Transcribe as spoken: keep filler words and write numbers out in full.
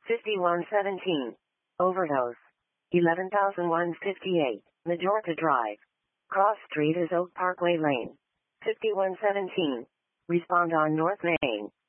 fifty-one seventeen. Overdose. eleven thousand one hundred fifty-eight. Majorca Drive. Cross Street is Oak Parkway Lane. fifty-one seventeen. Respond on North Main.